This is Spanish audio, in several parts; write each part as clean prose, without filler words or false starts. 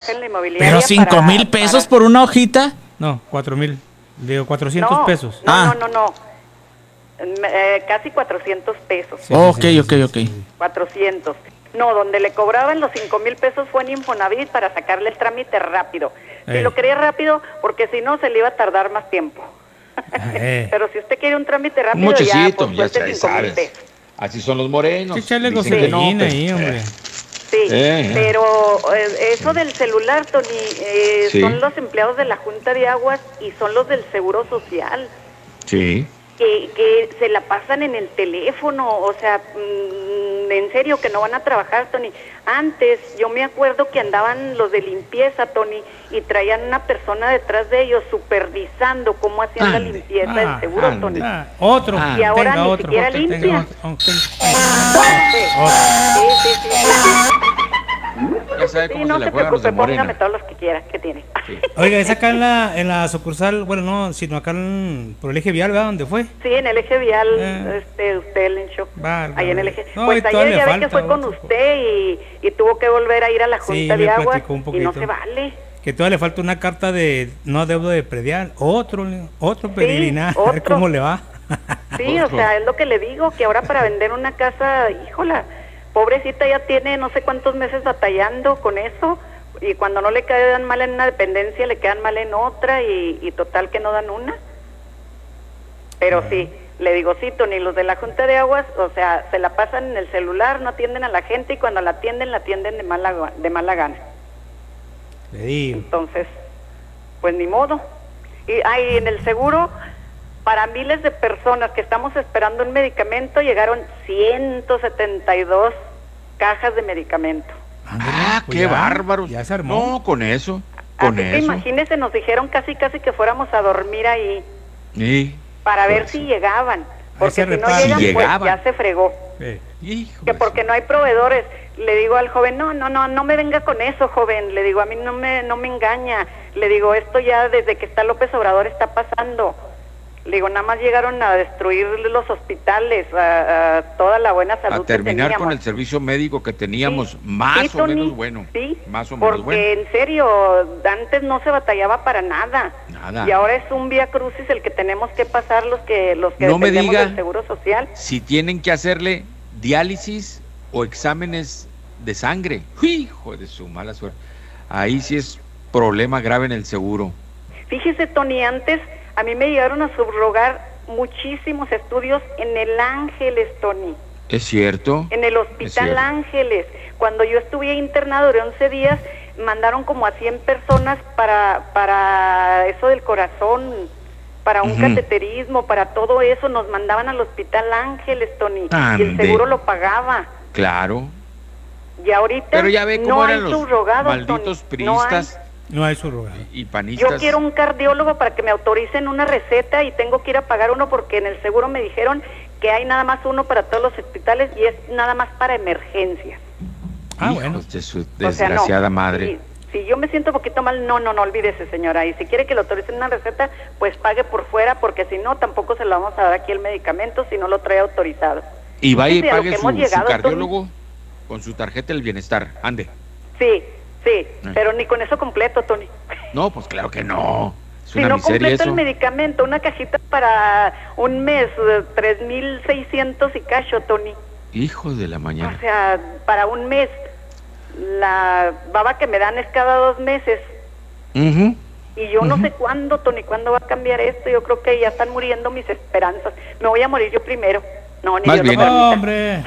trabaja en la inmobiliaria. ¿Pero 5,000 pesos por una hojita? No, 4,000. Digo, 400 pesos. No. Casi 400 pesos. Sí, ok. 400. No, donde le cobraban los 5,000 pesos fue en Infonavit para sacarle el trámite rápido. Si lo quería rápido, porque si no se le iba a tardar más tiempo. Pero si usted quiere un trámite rápido, un mochecito, ya sabes. 5,000 pesos. Así son los morenos. Echarle Dicen que no, gasolina ahí, hombre. Sí, pero eso del celular, Tony, Sí. son los empleados de la Junta de Aguas y son los del Seguro Social. Sí. Que se la pasan en el teléfono, o sea, en serio que no van a trabajar, Tony. Antes yo me acuerdo que andaban los de limpieza, Tony, y traían una persona detrás de ellos supervisando cómo hacían la limpieza del seguro, Tony. Otro. Y ahora tenga ni otro, siquiera Jorge, limpia. Sí. Ya sabe Sí, cómo no se le se juegan los de preocupe, póngame Morena. todos los que quiera, que tiene. Sí. Oiga, es acá en la sucursal, bueno, no, sino acá por el eje vial, ¿verdad? ¿Dónde fue? Sí, en el eje vial, usted le hinchó. Ahí en el eje. No, Pues y todavía ayer ya le ve que fue falta con otro. usted y tuvo que volver a ir a la Sí, Junta me de Aguas platicó un y poquito. no se vale. Que todavía le falta una carta de no deuda de predial. Otro peregrinar, a ver otro. cómo le va. Sí, o sea, es lo que le digo, que ahora para vender una casa, híjola, pobrecita ya tiene no sé cuántos meses batallando con eso, y cuando no le quedan mal en una dependencia, le quedan mal en otra, y total que no dan una. Pero sí, le digo, sí, Tony, los de la Junta de Aguas, o sea, se la pasan en el celular, no atienden a la gente, y cuando la atienden de mala gana. Le digo. Entonces, pues ni modo. Y en el seguro, para miles de personas que estamos esperando un medicamento, llegaron 172 cajas de medicamento. Pues Qué ya, bárbaros. Ya se armó. No, con eso. Así que imagínense, nos dijeron casi que fuéramos a dormir ahí Sí. para ver Pues, si llegaban. Porque se si no repara. llegan, Si pues llegaban. ya se fregó. Hijo Que de porque su- no hay proveedores. Le digo al joven, no me venga con eso, joven. Le digo, a mí no me engaña. Le digo, esto ya desde que está López Obrador está pasando. Le digo, nada más llegaron a destruir los hospitales, a toda la buena salud A terminar que con teníamos. el servicio médico que teníamos, Sí, más sí, o Tony, menos bueno. Sí, Más o menos porque bueno. en serio, antes no se batallaba para nada. Nada. Y ahora es un vía crucis el que tenemos que pasar los que No me dependemos diga. del Seguro Social. Si tienen que hacerle diálisis o exámenes de sangre. Hijo de su mala suerte. Ahí sí es problema grave en el seguro. Fíjese, Tony, antes a mí me llegaron a subrogar muchísimos estudios en el Ángeles, Tony. ¿Es cierto? En el Es Hospital cierto. Ángeles. Cuando yo estuve internado durante 11 días, mandaron como a 100 personas para eso del corazón, para un cateterismo, para todo eso. Nos mandaban al Hospital Ángeles, Tony. Y Ande. el seguro lo pagaba. Claro. Y ahorita Pero ya ve cómo no eran hay los subrogados, malditos Tony. No hay. priistas No hay subrogado. y panistas. Yo quiero un cardiólogo para que me autoricen una receta y tengo que ir a pagar uno porque en el seguro me dijeron que hay nada más uno para todos los hospitales y es nada más para emergencias. Ah, Hijos bueno. de su O sea, desgraciada no. madre. Si yo me siento un poquito mal, no, olvídese, señora. Y si quiere que le autoricen una receta, pues pague por fuera, porque si no, tampoco se le vamos a dar aquí el medicamento si no lo trae autorizado. Y vaya y Fíjese a lo pague que su hemos llegado, cardiólogo con su tarjeta del bienestar. Ande. Sí, pero ni con eso completo, Tony. No, pues claro que no. Es Si una no miseria completo eso. el medicamento, una cajita para un mes, 3,600 y cacho, Tony. Hijo de la O mañana. sea, para un mes. La baba que me dan es cada 2 meses. Ujú. Y yo no sé cuándo, Tony, cuándo va a cambiar esto. Yo creo que ya están muriendo mis esperanzas. Me voy a morir yo primero. No, ni Más Dios bien, lo permita. Hombre.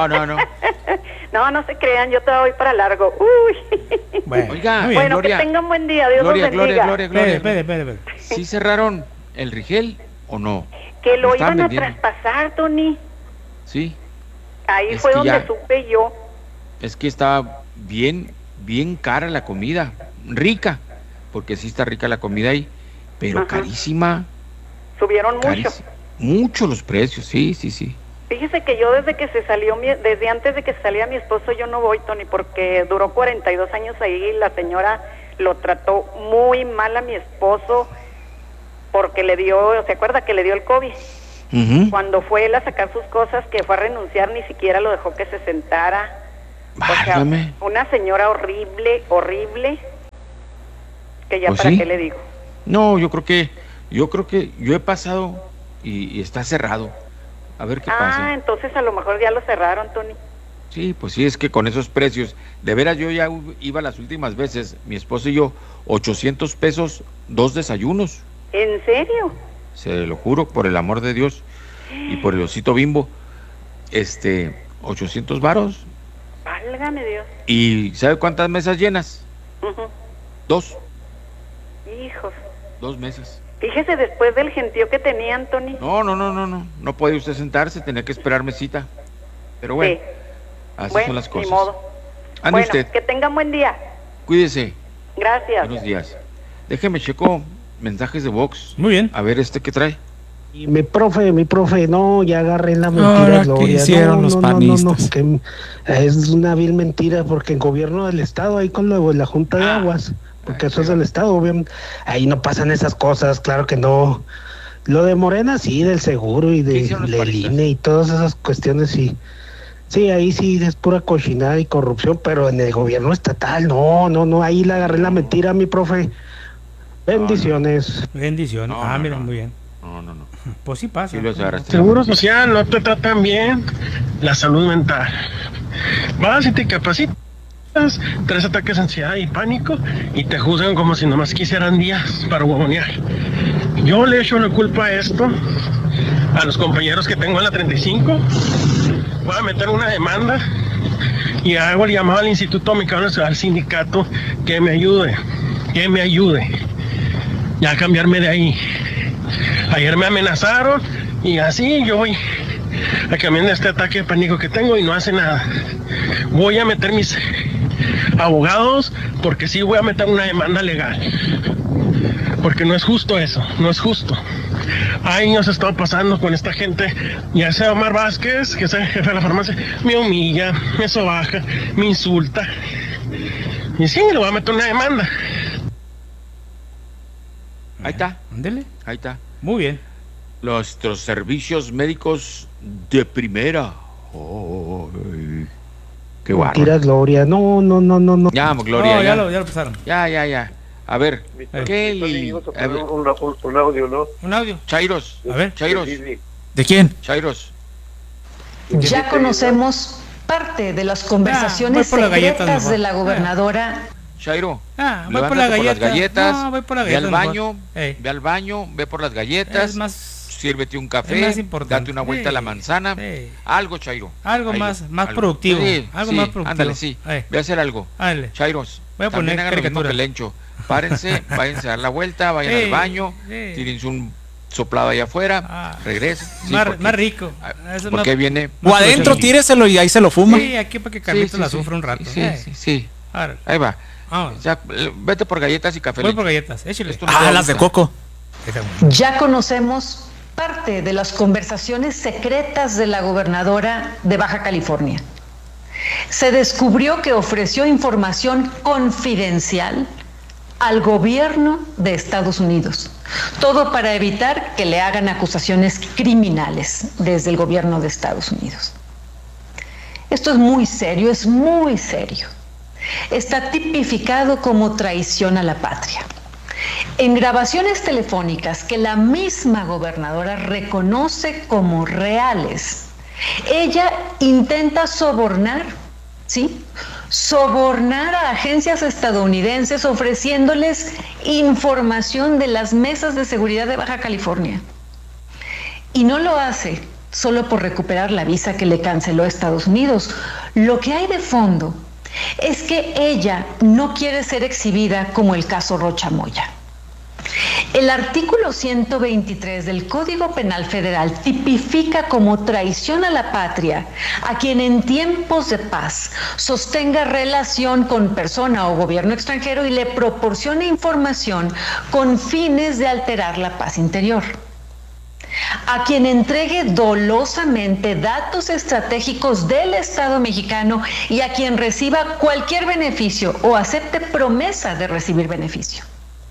No. No se crean, yo todavía voy para largo. Uy. Bueno, Oiga, muy bien. Bueno, Gloria. que tengan buen día. Dios Gloria, los bendiga. Espere. ¿Sí cerraron el Rigel o no? Que lo estaban iban a vendiendo. traspasar, Tony. Sí. Ahí Es fue que donde ya- supe yo. Es que estaba bien cara la comida. Rica. Porque sí está rica la comida ahí. Pero Ajá. carísima. Subieron mucho. Carísima. Mucho los precios, sí. Fíjese que yo desde antes de que saliera mi esposo, yo no voy, Tony, porque duró 42 años ahí y la señora lo trató muy mal a mi esposo porque ¿se acuerda que le dio el COVID? Ujú. Cuando fue él a sacar sus cosas, que fue a renunciar, ni siquiera lo dejó que se sentara. O sea, Válgame. una señora horrible. que ya Pues para sí. qué le digo. No, yo creo que yo he pasado y está cerrado. A ver qué pasa. Entonces a lo mejor ya lo cerraron, Tony. Sí, pues sí, es que con esos precios, de veras yo ya iba las últimas veces, mi esposo y yo, 800 pesos, 2 desayunos. ¿En serio? Se lo juro, por el amor de Dios y por el osito Bimbo, 800 varos. Válgame Dios. ¿Y sabe cuántas mesas llenas? Ujú. 2, Hijos. 2 mesas. Fíjese después del gentío que tenían, Tony. No puede usted sentarse, tenía que esperar mesita. Pero bueno, Sí. así Bueno, son las cosas. ni modo. Ande Bueno, usted, que tenga un buen día. cuídese. Gracias. Buenos días. Déjeme checo mensajes de Vox. Muy bien. A ver qué trae. Y mi profe, no, ya agarré la mentira, Ahora, ¿qué Gloria. hicieron los panistas? Que es una vil mentira, porque en gobierno del Estado, ahí con la Junta de Aguas, porque eso es del Estado, obviamente, ahí no pasan esas cosas, claro que no. Lo de Morena, sí, del seguro y ¿Qué hicieron los del panistas? INE y todas esas cuestiones, sí. Sí, ahí sí es pura cochinada y corrupción, pero en el gobierno estatal, no, ahí le agarré la mentira, mi profe. Bendiciones. Bendiciones. No, no, Mira, no. muy bien. No. Pues sí pasa. Sí los agarraste. Seguro social no te tratan bien la salud mental. Vas y te capacitas, 3 ataques de ansiedad y pánico y te juzgan como si nomás quisieran días para huevonear. Yo le echo la culpa a esto a los compañeros que tengo en la 35. Voy a meter una demanda y hago el llamado al Instituto Mexicano, al sindicato, que me ayude ya a cambiarme de ahí. Ayer me amenazaron y así yo voy a cambiar de este ataque de pánico que tengo y no hace nada. Voy a meter mis abogados porque sí voy a meter una demanda legal. Porque no es justo eso, no es justo. Años he estado pasando con esta gente, ya sea Omar Vázquez, que es el jefe de la farmacia, me humilla, me sobaja, me insulta. Y sí, le voy a meter una demanda. Ahí está, Ándele. ahí está. Muy bien. Nuestros servicios médicos de primera. Ay, qué bárbaro. Mentira, Gloria, no. Ya, Gloria, No, ya. ya lo pasaron. Ya. A ver, ¿qué? A ver, Un audio, ¿no? Un audio. Chairos, A ver. Chairos, ¿De quién? Chairos. Ya conocemos parte de las conversaciones voy por las galletas secretas mejor. de la gobernadora. Chairo, Voy por la levántate galleta. las galletas, No, voy por la ve galleta al mejor. baño, Ey. ve al baño, ve por las galletas, Es más, sírvete un es café, más importante. date una vuelta a la manzana, Sí. algo, Chairo. Algo más productivo. Algo más productivo. Ándale, sí, Ey. ve a hacer algo. Ándale. Chairos, Voy a también poner hagan lo mismo caricatura. que Lencho. Párense, váyanse a dar la vuelta, vayan Sí, al baño, sí. tírense un soplado allá afuera, Ah, regresen. Sí, más, porque- más rico. Porque Eso es más- viene... O adentro, provechoso. tíreselo y ahí se lo fuma. Sí, aquí para que Carlitos Sí, la sí, sufra un rato. Sí. Ahora, Ahí va. vamos. Ya, vete por galletas y café. Voy por Lencho. galletas. Échale. Esto no te va a Las de gustar. coco. Esa buena. Ya conocemos parte de las conversaciones secretas de la gobernadora de Baja California. Se descubrió que ofreció información confidencial al gobierno de Estados Unidos. Todo para evitar que le hagan acusaciones criminales desde el gobierno de Estados Unidos. Esto es muy serio, es muy serio. Está tipificado como traición a la patria. En grabaciones telefónicas que la misma gobernadora reconoce como reales, ella intenta sobornar, ¿sí? Sobornar a agencias estadounidenses ofreciéndoles información de las mesas de seguridad de Baja California. Y no lo hace solo por recuperar la visa que le canceló Estados Unidos. Lo que hay de fondo es que ella no quiere ser exhibida como el caso Rocha Moya. El artículo 123 del Código Penal Federal tipifica como traición a la patria a quien en tiempos de paz sostenga relación con persona o gobierno extranjero y le proporcione información con fines de alterar la paz interior. A quien entregue dolosamente datos estratégicos del Estado mexicano y a quien reciba cualquier beneficio o acepte promesa de recibir beneficio.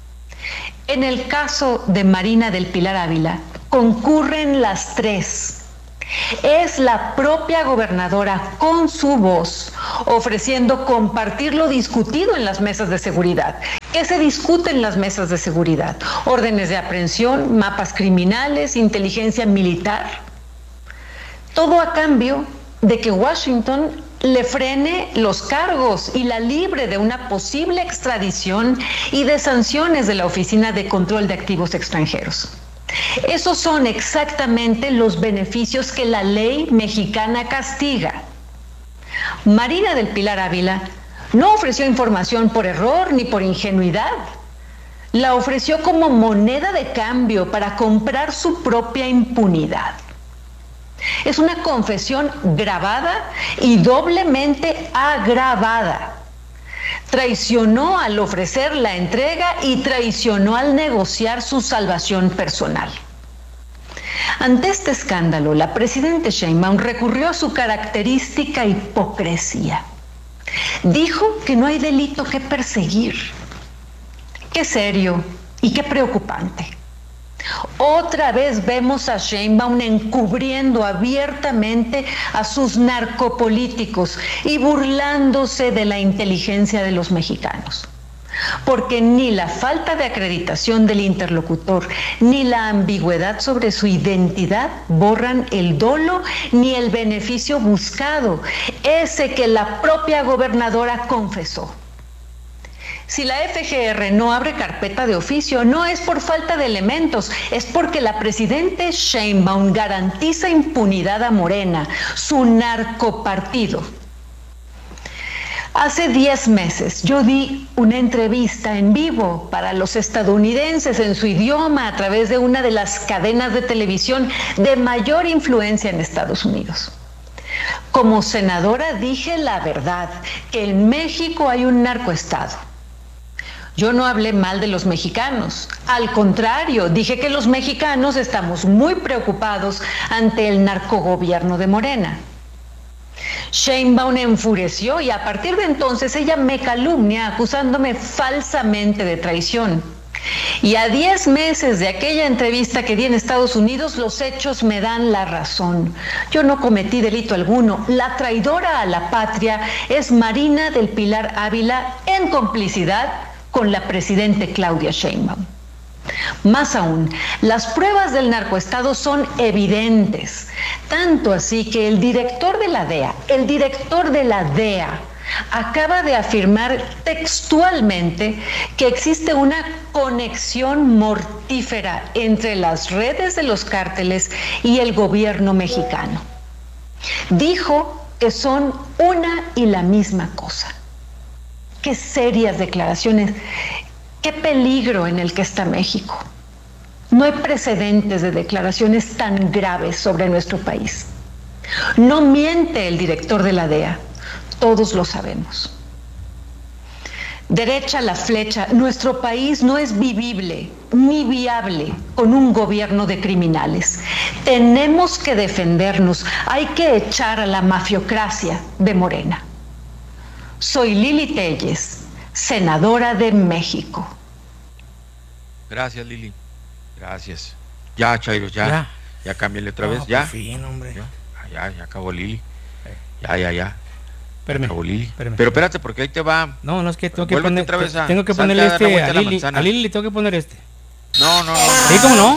En el caso de Marina del Pilar Ávila, concurren las tres. Es la propia gobernadora con su voz ofreciendo compartir lo discutido en las mesas de seguridad, ¿Qué se discute en las mesas de seguridad? Órdenes de aprehensión, mapas criminales, inteligencia militar. Todo a cambio de que Washington le frene los cargos y la libre de una posible extradición y de sanciones de la Oficina de Control de Activos Extranjeros. Esos son exactamente los beneficios que la ley mexicana castiga. Marina del Pilar Ávila no ofreció información por error ni por ingenuidad. La ofreció como moneda de cambio para comprar su propia impunidad. Es una confesión grabada y doblemente agravada. Traicionó al ofrecer la entrega y traicionó al negociar su salvación personal. Ante este escándalo, la presidenta Sheinbaum recurrió a su característica hipocresía. Dijo que no hay delito que perseguir. Qué serio y qué preocupante. Otra vez vemos a Sheinbaum encubriendo abiertamente a sus narcopolíticos y burlándose de la inteligencia de los mexicanos. Porque ni la falta de acreditación del interlocutor ni la ambigüedad sobre su identidad borran el dolo ni el beneficio buscado, ese que la propia gobernadora confesó. Si la FGR no abre carpeta de oficio, no es por falta de elementos, es porque la presidenta Sheinbaum garantiza impunidad a Morena, su narcopartido. Hace 10 meses yo di una entrevista en vivo para los estadounidenses en su idioma a través de una de las cadenas de televisión de mayor influencia en Estados Unidos. Como senadora dije la verdad, que en México hay un narcoestado. Yo no hablé mal de los mexicanos, al contrario, dije que los mexicanos estamos muy preocupados ante el narcogobierno de Morena. Sheinbaum enfureció y a partir de entonces ella me calumnia acusándome falsamente de traición. Y a 10 meses de aquella entrevista que di en Estados Unidos, los hechos me dan la razón. Yo no cometí delito alguno. La traidora a la patria es Marina del Pilar Ávila en complicidad con la presidenta Claudia Sheinbaum. Más aún, las pruebas del narcoestado son evidentes, tanto así que el director de la DEA acaba de afirmar textualmente que existe una conexión mortífera entre las redes de los cárteles y el gobierno mexicano. Dijo que son una y la misma cosa. Qué serias declaraciones, qué peligro en el que está México. No hay precedentes de declaraciones tan graves sobre nuestro país. No miente el director de la DEA, todos lo sabemos. Derecha la flecha, nuestro país no es vivible ni viable con un gobierno de criminales. Tenemos que defendernos, hay que echar a la mafiocracia de Morena. Soy Lili Telles, senadora de México. Gracias, Lili. Gracias. Ya, Chairo, ya cámbiale otra vez. Ya. Por fin, hombre. Ya acabó Lili. Ya. Espérame, acabó Lili. espérame. Pero espérate, porque ahí te va. No, es que tengo que Vuélvete poner otra vez tengo que ponerle salte a dar la este vuelta a a la Lili. manzana. A Lili le tengo que poner este. No. ¿Sí, cómo no?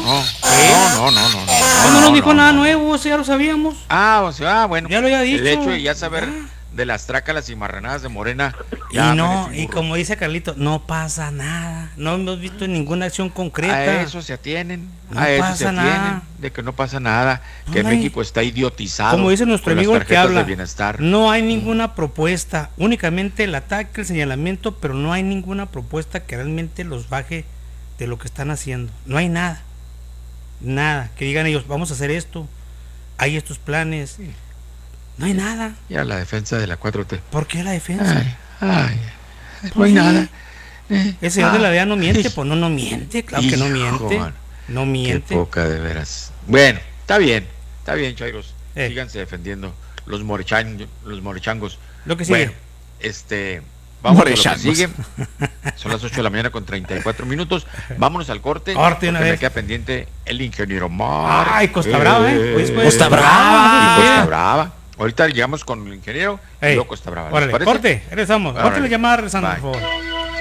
No No nos dijo nada nuevo, eso ya lo sabíamos. Bueno. Ya lo había dicho. El hecho de ya saber de las trácalas y marranadas de Morena. Y como dice Carlito, no pasa nada. No hemos visto ninguna acción concreta. A eso se atienen. No a eso pasa se atienen. nada. De que no pasa nada. No Que hay- México está idiotizado. Como dice nuestro con las amigo el que tarjetas habla, de bienestar. no hay ninguna propuesta, únicamente el ataque, el señalamiento, pero no hay ninguna propuesta que realmente los baje de lo que están haciendo. No hay nada, que digan ellos, vamos a hacer esto, hay estos planes, no hay nada. Ya la defensa de la 4T. ¿Por qué la defensa? No hay nada. El señor de la DEA no miente, pues no miente, claro que no miente, man, no Qué miente. poca, de veras. Bueno, está bien, Chairos. Eh. Síganse defendiendo los morechangos. Lo que sigue. Bueno, vamos a lo que Morechangos. sigue. Son las 8 de la mañana con 34 minutos. Vámonos al corte. Corte una porque vez. me queda pendiente el ingeniero Mar. Ay, Costa Brava, Costa Brava. Y Costa Brava. Ahorita llegamos con el ingeniero y luego Costa Brava. ¿Les Órale, parece? corte, regresamos. Órale. Corte la llamada regresando, Bye. por favor.